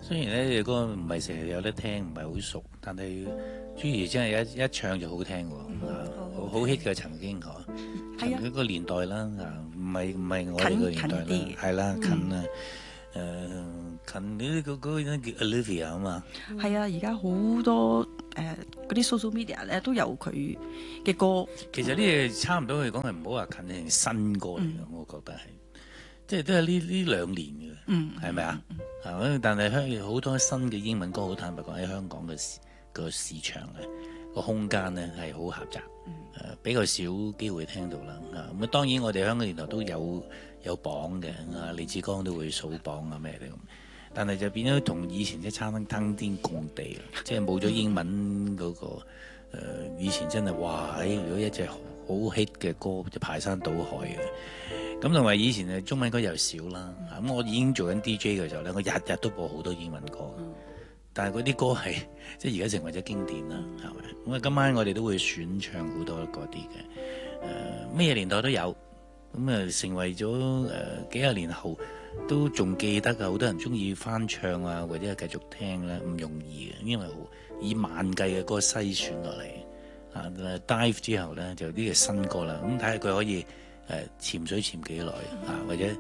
雖然咧歌唔係成日有得聽，唔係好熟，但係朱兒真係一唱就好聽喎，好 hit 嘅曾經嗬，曾經個年代啦，唔係我哋個年代啦，係啦近啊，近呢嗰個叫 Olivia 啊嘛， 係啊，而家好多嗰啲 social media 咧都有佢嘅歌。 其實呢嘢差唔多嚟講係唔好話近定新歌嚟嘅，我覺得係。即係都係呢兩年嘅，係咪啊？但係好多新嘅英文歌，好坦白講喺香港嘅個市場咧，個空間咧係好狹窄，比較少機會聽到啦。咁當然我哋香港電台都有榜嘅，李志剛都會數榜啊咩嘅咁。但係就變咗同以前即係差得爭天共地啦，即係冇咗英文嗰個以前真係哇！如果一隻好 hit 嘅歌就排山倒海嘅。咁同埋以前嘅中文歌又少啦，咁我已經做緊 DJ 嘅時候咧，我日日都播好多英文歌，但係嗰啲歌係即係而家成為咗經典啦，係咪？咁啊，今晚我哋都會選唱好多嗰啲嘅，咩年代都有，咁啊成為咗幾廿年後都仲記得嘅，好多人中意翻唱啊，或者係繼續聽咧，唔容易嘅，因為以萬計嘅歌篩選落嚟，dive 之後咧就啲嘅新歌啦，咁睇下佢可以。潛水潛幾耐或者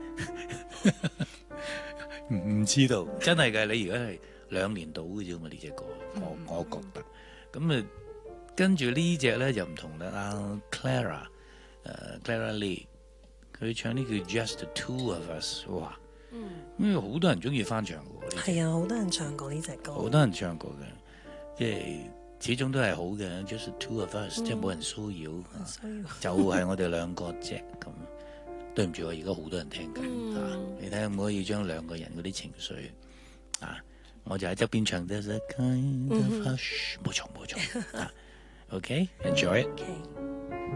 唔知道，真係嘅。你而家係2年到嘅啫嘛，呢隻歌，我覺得。咁啊，跟住呢隻咧就唔同啦。Clara Lee， 佢唱呢叫 Just the Two of Us， 哇！咁好多人中意翻唱嘅喎。 係啊，好多人唱過呢隻歌。好多人唱過嘅，即係。始終都係好嘅 ，just the two of us，即係冇人騷擾，就係我哋兩個啫咁。對唔住，我而家好多人聽緊你睇下可唔可以將兩個人嗰啲情緒我就喺側邊唱 There's a kind of hush，冇錯，OK，enjoy it。